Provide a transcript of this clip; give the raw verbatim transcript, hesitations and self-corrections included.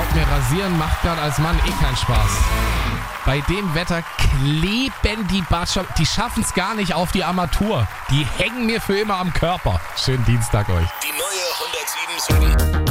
Glaubt mir, rasieren macht gerade als Mann eh keinen Spaß. Bei dem Wetter kleben die Bartschaft, die schaffen es gar nicht auf die Armatur. Die hängen mir für immer am Körper. Schönen Dienstag euch. Die neue hundertsieben Komma sieben